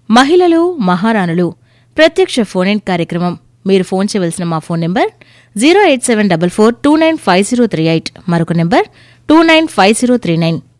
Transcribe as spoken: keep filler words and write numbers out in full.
మహిళలు మహారాణులు ప్రత్యక్ష ఫోన్ ఇన్ కార్యక్రమం. మీరు ఫోన్ చేయవలసిన మా phone number zero eight seven double four two nine five zero three eight, మరొక number two nine five zero three nine.